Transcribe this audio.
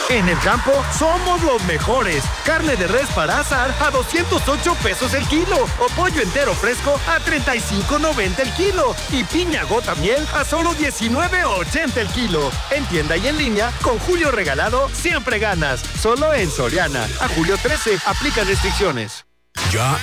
En el campo, somos los mejores. Carne de res para asar a 208 pesos el kilo. O pollo entero fresco a 35.90 el kilo. Y piña gota miel a solo 19.80 el kilo. En tienda y en línea, con Julio Regalado, siempre ganas. Solo en Soriana. A julio 13, aplica restricciones. Ya